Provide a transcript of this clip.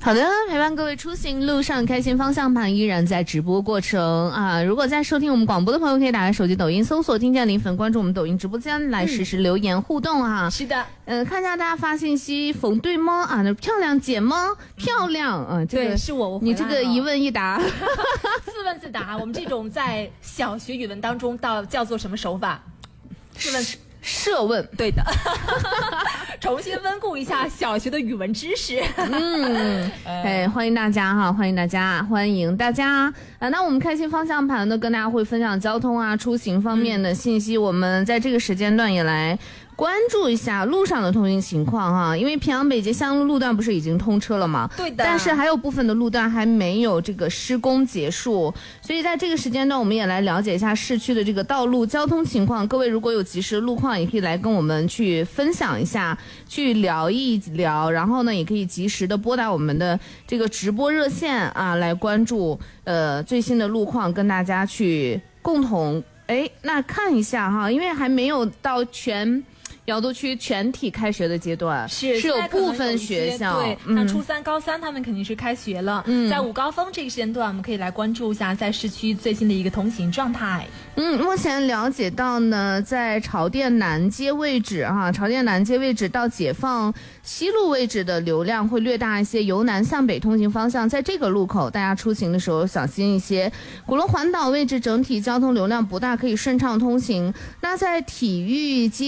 好的，陪伴各位出行路上开心，方向盘依然在直播过程啊！如果在收听我们广播的朋友，可以打开手机抖音搜索听见零粉，关注我们抖音直播间来实时留言互动啊！ 是的， 看一下大家发信息，冯对吗？啊，那漂亮姐吗？漂亮啊！这个对，是我你这个一问一答， 4问自答，我们这种在小学语文当中叫做什么手法？ 设问， 对的。重新温故一下小学的语文知识。 欢迎大家哈，欢迎大家，欢迎大家啊！那我们开心方向盘呢，跟大家会分享交通啊、出行方面的信息。我们在这个时间段也来关注一下路上的通行情况哈，因为平阳北捷相路路段不是已经通车了吗？ 对的， 但是还有部分的路段还没有这个施工结束，所以在这个时间段，我们也来了解一下市区的这个道路交通情况。各位如果有及时路况，也可以来跟我们去分享一下，去聊一聊，然后呢，也可以及时的拨打我们的这个直播热线啊，来关注最新的路况，跟大家去共同那看一下哈，因为还没有到瑶都区全体开学的阶段，是有部分学校， 对，像初三、高三他们肯定是开学了。在午高峰这个时间段，我们可以来关注一下在市区最新的一个通行状态。 目前了解到呢，在朝店南街位置朝店南街位置到解放西路位置的流量会略大一些，由南向北通行方向，在这个路口大家出行的时候小心一些。鼓楼环岛位置整体交通流量不大，可以顺畅通行。那在体育街